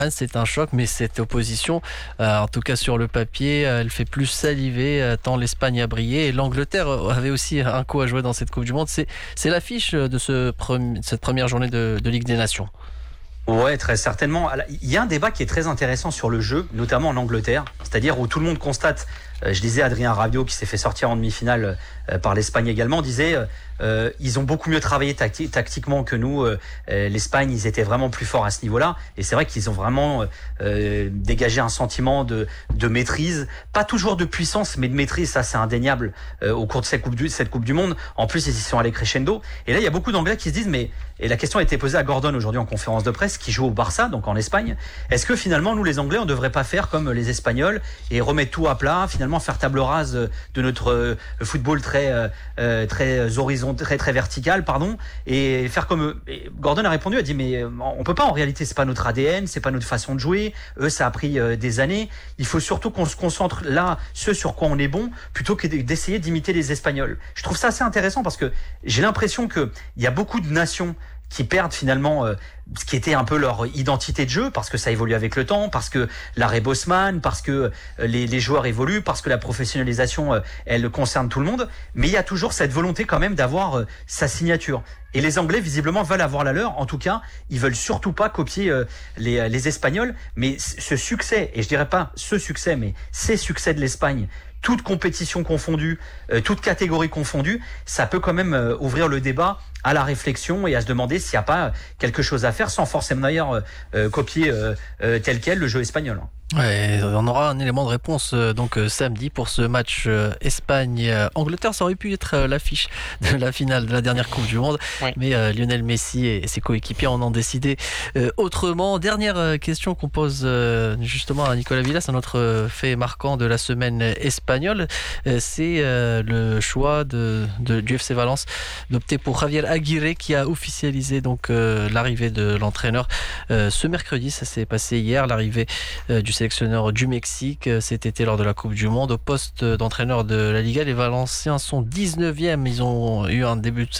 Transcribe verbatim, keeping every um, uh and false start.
C'est un choc, mais cette opposition, euh, en tout cas sur le papier, euh, elle fait plus saliver euh, tant l'Espagne a brillé et l'Angleterre avait aussi un coup à jouer dans cette Coupe du Monde. C'est, c'est l'affiche de ce pre- cette première journée de, de Ligue des Nations. Ouais, très certainement. Il y a un débat qui est très intéressant sur le jeu, notamment en Angleterre, c'est-à-dire où tout le monde constate, euh, je disais Adrien Rabiot qui s'est fait sortir en demi-finale euh, par l'Espagne également, disait euh, ils ont beaucoup mieux travaillé tacti- tactiquement que nous. Euh, L'Espagne, ils étaient vraiment plus forts à ce niveau-là, et c'est vrai qu'ils ont vraiment euh, dégagé un sentiment de, de maîtrise, pas toujours de puissance, mais de maîtrise. Ça, c'est indéniable euh, au cours de cette coupe, du, cette coupe du Monde. En plus, ils y sont allés crescendo. Et là, il y a beaucoup d'Anglais qui se disent, mais et la question a été posée à Gordon aujourd'hui en conférence de presse, qui joue au Barça, donc en Espagne. Est-ce que finalement, nous les Anglais, on ne devrait pas faire comme les Espagnols et remettre tout à plat, finalement faire table rase de notre football très euh, très horizontal, très très vertical, pardon, et faire comme eux. Et Gordon a répondu, a dit mais on peut pas, en réalité, c'est pas notre A D N, c'est pas notre façon de jouer. Eux, ça a pris euh, des années. Il faut surtout qu'on se concentre là, ce sur quoi on est bon, plutôt que d'essayer d'imiter les Espagnols. Je trouve ça assez intéressant parce que j'ai l'impression que il y a beaucoup de nations qui perdent finalement euh, ce qui était un peu leur identité de jeu, parce que ça évolue avec le temps, parce que l'arrêt Bosman, parce que euh, les, les joueurs évoluent, parce que la professionnalisation, euh, elle concerne tout le monde. Mais il y a toujours cette volonté quand même d'avoir euh, sa signature. Et les Anglais, visiblement, veulent avoir la leur. En tout cas, ils veulent surtout pas copier euh, les, les Espagnols. Mais ce succès, et je dirais pas ce succès, mais ces succès de l'Espagne, toute compétition confondue, euh, toute catégorie confondue, ça peut quand même euh, ouvrir le débat à la réflexion et à se demander s'il n'y a pas quelque chose à faire, sans forcément d'ailleurs euh, copier euh, euh, tel quel le jeu espagnol. Ouais, on aura un élément de réponse euh, donc euh, samedi pour ce match euh, Espagne-Angleterre. Ça aurait pu être euh, l'affiche de la finale de la dernière Coupe du Monde, ouais. mais euh, Lionel Messi et ses coéquipiers en ont décidé euh, autrement. Dernière euh, question qu'on pose euh, justement à Nicolas Villas, un autre euh, fait marquant de la semaine espagnole, euh, c'est euh, le choix de, de, du F C Valence d'opter pour Javier Aguirre, qui a officialisé donc euh, l'arrivée de l'entraîneur euh, ce mercredi. Ça s'est passé hier, l'arrivée euh, du sélectionneur du Mexique cet été lors de la Coupe du Monde. Au poste d'entraîneur de la Liga, les Valenciens sont dix-neuvième. Ils ont eu un début de saison